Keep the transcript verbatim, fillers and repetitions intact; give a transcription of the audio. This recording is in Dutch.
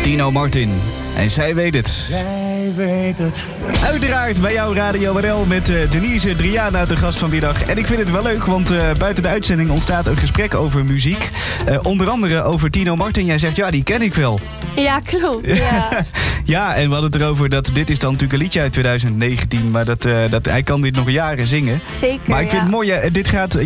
Tino Martin. En zij weet het. Zij weet het. Uiteraard bij jouw Radio R L met uh, Denise Driana te gast vanmiddag. En ik vind het wel leuk, want uh, buiten de uitzending ontstaat een gesprek over muziek. Uh, onder andere over Tino Martin. Jij zegt, ja, die ken ik wel. Ja, klopt. Ja, ja, en we hadden het erover dat dit is dan natuurlijk een liedje uit twintig negentien. Maar dat, uh, dat, hij kan dit nog jaren zingen. zeker. Maar ik vind ja. het mooi, uh, dit gaat